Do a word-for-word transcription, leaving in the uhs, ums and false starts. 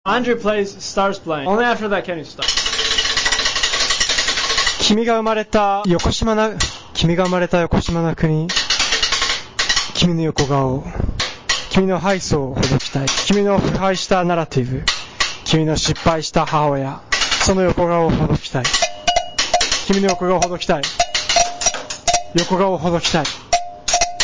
Andrew plays, starts playing. Only after that can you stop. 君が生まれた横島な君が生まれた横島な国、君の横顔、君の敗訴をほどきたい、君の腐敗したナラティブ、君の失敗した母親、その横顔をほどきたい、君の横顔をほどきたい、横顔をほどきたい。